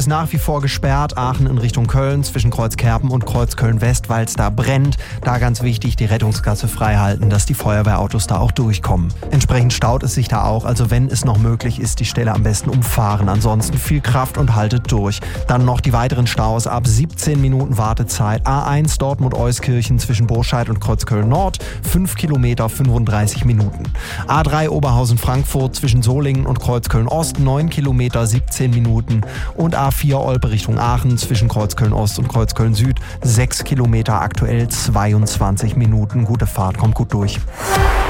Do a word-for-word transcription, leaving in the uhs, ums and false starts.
ist nach wie vor gesperrt. Aachen in Richtung Köln zwischen Kreuzkerpen und Kreuzköln-West, weil es da brennt. Da ganz wichtig, die Rettungsgasse frei halten, dass die Feuerwehrautos da auch durchkommen. Entsprechend staut es sich da auch. Also wenn es noch möglich ist, die Stelle am besten umfahren. Ansonsten viel Kraft und haltet durch. Dann noch die weiteren Staus ab siebzehn Minuten Wartezeit. A eins Dortmund-Euskirchen zwischen Burscheid und Kreuzköln-Nord. fünf Kilometer, fünfunddreißig Minuten. A drei Oberhausen-Frankfurt zwischen Solingen und Kreuzköln-Ost. neun Kilometer, siebzehn Minuten. Und A vier Olpe Richtung Aachen zwischen Kreuzköln-Ost und Kreuzköln-Süd. sechs Kilometer, aktuell zweiundzwanzig Minuten. Gute Fahrt, kommt gut durch.